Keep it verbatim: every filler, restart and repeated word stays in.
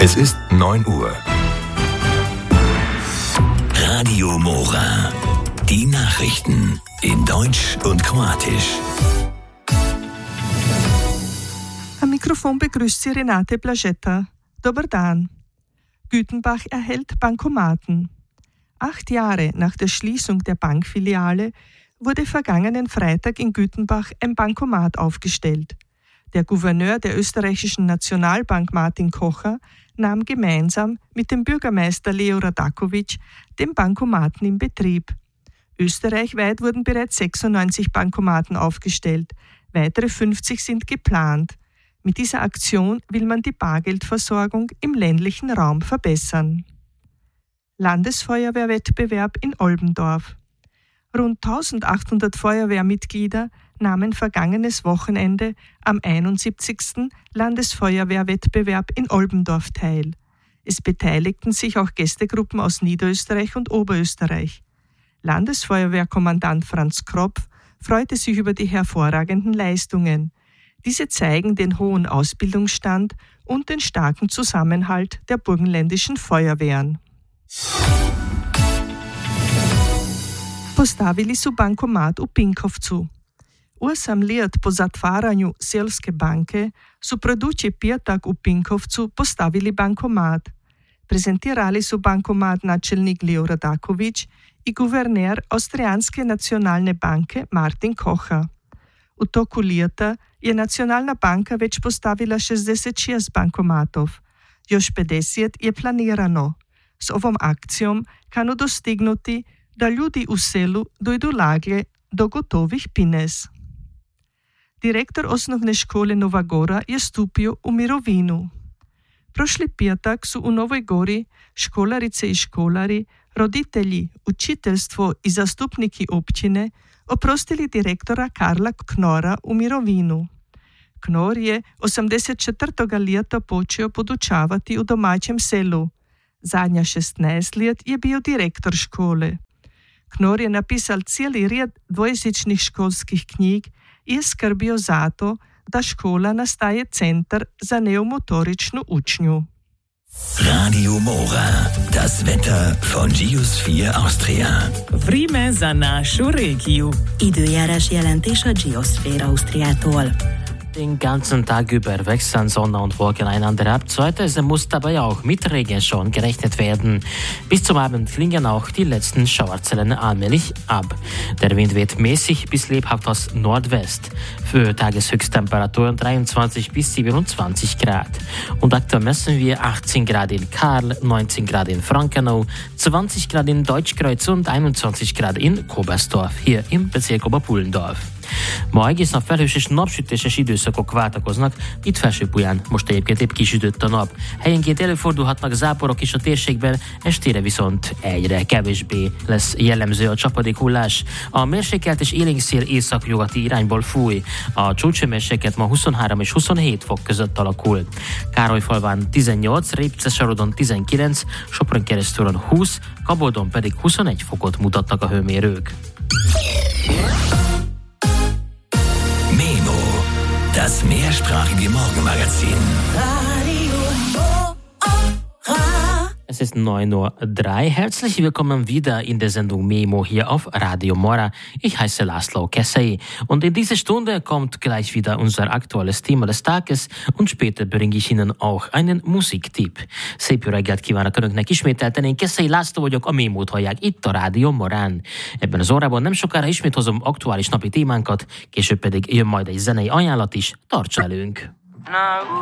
Es ist neun Uhr. Radio Mora. Die Nachrichten in Deutsch und Kroatisch. Am Mikrofon begrüßt sie Renate Blaschetta. Dobar dan. Gütenbach erhält Bankomaten. Acht Jahre nach der Schließung der Bankfiliale wurde vergangenen Freitag in Gütenbach ein Bankomat aufgestellt. Der Gouverneur der österreichischen Nationalbank Martin Kocher nahm gemeinsam mit dem Bürgermeister Leo Radakovic den Bankomaten in Betrieb. Österreichweit wurden bereits sechsundneunzig Bankomaten aufgestellt, weitere fünfzig sind geplant. Mit dieser Aktion will man die Bargeldversorgung im ländlichen Raum verbessern. Landesfeuerwehrwettbewerb in Olbendorf. Rund eintausendachthundert Feuerwehrmitglieder nahmen vergangenes Wochenende am einundsiebzigsten Landesfeuerwehrwettbewerb in Olbendorf teil. Es beteiligten sich auch Gästegruppen aus Niederösterreich und Oberösterreich. Landesfeuerwehrkommandant Franz Kropf freute sich über die hervorragenden Leistungen. Diese zeigen den hohen Ausbildungsstand und den starken Zusammenhalt der burgenländischen Feuerwehren. Postavili su bankomat u Pinkovcu. Osam let po zatvaranju Selske banke su produče petak u Pinkovcu postavili bankomat. Prezentirali su bankomat načelnik Leo Radakovic i guverner Avstrijanske nacionalne banke Martin Kocher. V toku leta je Nacionalna banka već postavila šezdeset šest bankomatov. Još pedeset je planirano. S ovom akcijom kanu dostignuti da ljudi u selu dojdu laglje do gotovih pines. Direktor osnovne škole Nova Gora je stupio u mirovinu. Prošli petak su u Novoj Gori školarice i školari, roditelji, učiteljstvo i zastupniki općine oprostili direktora Karla Knora u mirovinu. Knor je osemdeset četvrtega leta počeo podučavati u domaćem selu. Zadnja šestnaest let je bio direktor škole. Knor je napisal cijeli red dvojezičnih školskih knjig i je skrbio za to, da škola nastaje centar za neumotoričnu učnju. Radio Mora, das Wetter von Gius vier Austria. Vreme za našu regiju. Időjárás jelentés a Geosphere Austriától. Den ganzen Tag über wechseln Sonne und Wolken einander ab. Zeitweise muss dabei auch mit Regen schon gerechnet werden. Bis zum Abend klingen auch die letzten Schauerzellen allmählich ab. Der Wind weht mäßig bis lebhaft aus Nordwest. Für Tageshöchsttemperaturen dreiundzwanzig bis siebenundzwanzig Grad. Und aktuell messen wir achtzehn Grad in Karl, neunzehn Grad in Frankenau, zwanzig Grad in Deutschkreuz und einundzwanzig Grad in Kobersdorf, hier im Bezirk Oberpullendorf. Ma egész nap felhős és napsütéses időszakok váltakoznak, itt Felső-Buján most egyébként épp kisütött a nap. Helyenként előfordulhatnak záporok is a térségben, estére viszont egyre kevésbé lesz jellemző a csapadékhullás. A mérsékelt és élénk szél északnyugati irányból fúj. A csúcshőmérséklet ma huszonhárom és huszonhét fok között alakul. Károlyfalván tizennyolc, Répcesarodon tizenkilenc, Sopron-Keresztúron húsz, Kaboldon pedig huszonegy fokot mutatnak a hőmérők. Memo, das mehrsprachige Morgenmagazin. Es ist neun Uhr drei. Herzlich willkommen wieder in der Sendung Memo hier auf Radio Mora. Ich heiße László Keszei und in dieser Stunde kommt gleich wieder unser aktuelles Thema des Tages und später bringe ich Ihnen auch einen Musiktipp. Szép jó reggelt kívánok Önöknek ismételten. Én Keszei László vagyok, a Mémót hallják itt a Radio Morán. Ebben az órában nem sokára ismét hozom aktuális napi témánkat, később pedig jön majd egy zenei ajánlat is. Tarts velünk!